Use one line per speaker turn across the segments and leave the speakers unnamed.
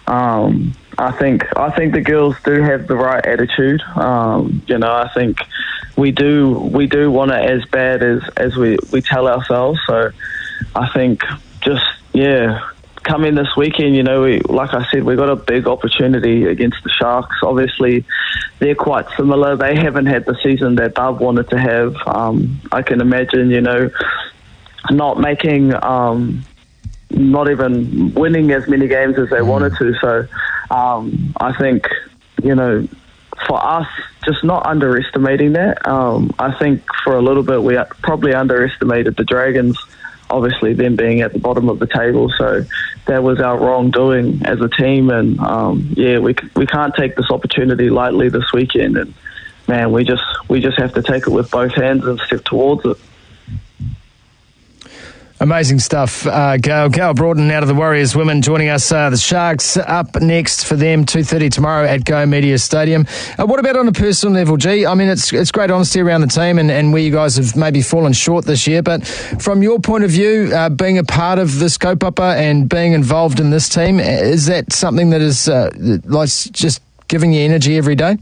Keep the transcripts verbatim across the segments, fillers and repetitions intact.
um, I think I think the girls do have the right attitude. Um, you know, I think we do we do want it as bad as, as we, we tell ourselves. So I think just yeah, come in this weekend. You know, we, like I said, we got a big opportunity against the Sharks. Obviously, they're quite similar. They haven't had the season that they've wanted to have. Um, I can imagine, you know, not making. Um, not even winning as many games as they mm. wanted to. So um, I think, you know, for us, just not underestimating that. Um, I think for a little bit we probably underestimated the Dragons, obviously them being at the bottom of the table. So that was our wrongdoing as a team. And, um, yeah, we we can't take this opportunity lightly this weekend. And, man, we just we just have to take it with both hands and step towards it.
Amazing stuff, uh, Gail. Gail Broughton out of the Warriors Women joining us. Uh, the Sharks up next for them, two thirty tomorrow at Go Media Stadium. Uh, what about on a personal level, G? I mean, it's it's great honesty around the team and, and where you guys have maybe fallen short this year. But from your point of view, uh, being a part of this kaupapa and being involved in this team, is that something that is uh, like just giving you energy every day?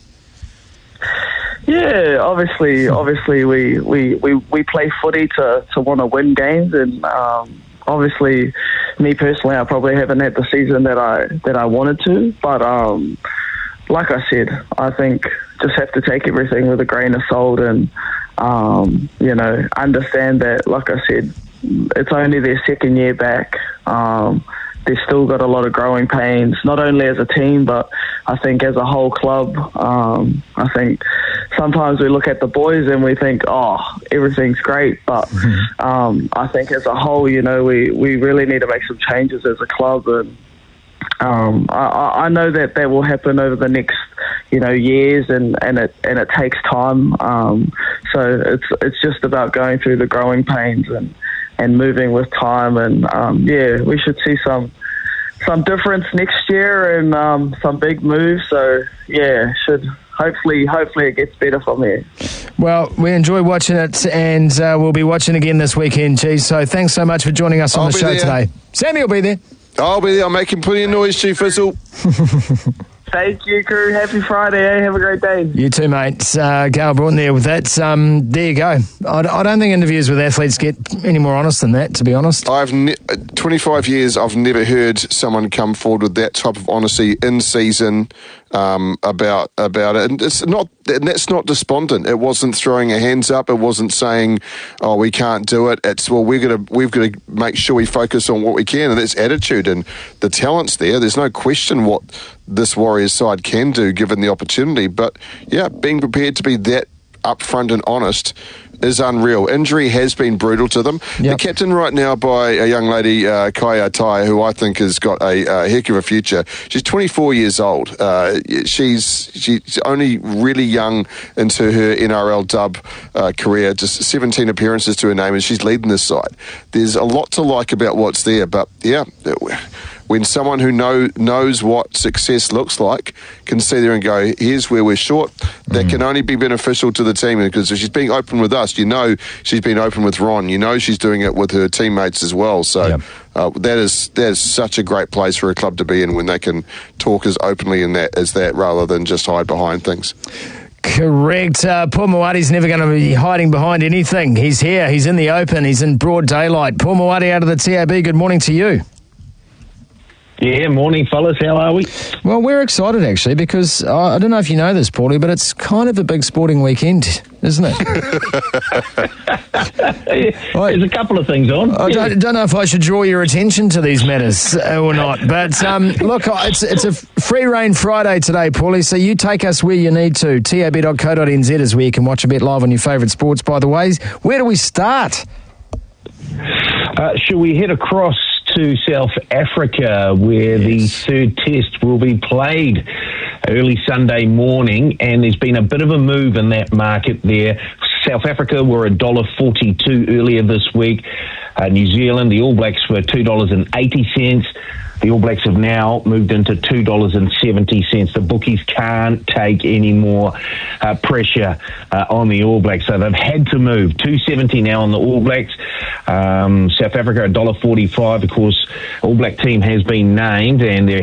Yeah, obviously, obviously we, we, we, we play footy to, to want to win games, and um, obviously, me personally, I probably haven't had the season that I that I wanted to. But um, like I said, I think just have to take everything with a grain of salt, and um, you know, understand that, like I said, it's only their second year back. Um, they've still got a lot of growing pains, not only as a team, but I think as a whole club. Um, I think sometimes we look at the boys and we think, oh, everything's great. But um, I think as a whole, you know, we, we really need to make some changes as a club. And um, I, I know that that will happen over the next, you know, years, and, and it and it takes time. Um, so it's it's just about going through the growing pains and, and moving with time. And um, yeah, we should see some some difference next year and um, some big moves. So yeah, should hopefully hopefully it gets better from here.
Well, we enjoy watching it, and uh, we'll be watching again this weekend, G. So thanks so much for joining us on
I'll
the show
there.
today. Sammy will be there.
I'll be there. I'm making plenty of noise, Chief Fizzle.
Thank you, crew. Happy Friday, eh? Have a great day.
You too, mate. Uh, Gail Broughton there with that. Um, there you go. I, I don't think interviews with athletes get any more honest than that, to be honest.
I've ne- twenty-five years, I've never heard someone come forward with that type of honesty in season um, about about it. And it's not, and that's not despondent. It wasn't throwing a hands up. It wasn't saying, "Oh, we can't do it." It's, well, we're gonna we've got to make sure we focus on what we can, and that's attitude and the talent's there. There's no question what this Warriors side can do given the opportunity. But yeah, being prepared to be that upfront and honest is unreal. Injury has been brutal to them. Yep. They're captained right now by a young lady, uh, Kaya Tai, who I think has got a, a heck of a future. She's twenty-four years old. Uh, she's she's only really young into her N R L dub uh, career, just seventeen appearances to her name, and she's leading this side. There's a lot to like about what's there, but yeah, when someone who know, knows what success looks like can see there and go, here's where we're short, that mm. can only be beneficial to the team, because if she's being open with us, you know she's been open with Ron, you know she's doing it with her teammates as well. So yep. uh, that is that is such a great place for a club to be in, when they can talk as openly in that as that, rather than just hide behind things.
Correct. Uh, Paul Mawadi's never going to be hiding behind anything. He's here, he's in the open, he's in broad daylight. Paul Mawadi out of the T A B, good morning to you.
Yeah, morning, fellas. How are we?
Well, we're excited, actually, because uh, I don't know if you know this, Paulie, but it's kind of a big sporting weekend, isn't it?
There's a couple of things on.
I
yeah.
don't, don't know if I should draw your attention to these matters uh, or not. But, um, look, it's it's a free reign Friday today, Paulie, so you take us where you need to. T A B dot co dot n z is where you can watch a bet live on your favourite sports, by the way. Where do we start?
Uh, should we head across to South Africa, where yes. the third test will be played early Sunday morning, and there's been a bit of a move in that market there. South Africa were one dollar forty-two earlier this week. Uh, New Zealand, the All Blacks were two dollars eighty. The All Blacks have now moved into two dollars seventy. The bookies can't take any more uh, pressure uh, on the All Blacks, so they've had to move. two seventy now on the All Blacks. Um, South Africa, one dollar forty-five. Of course, All Black team has been named, and they're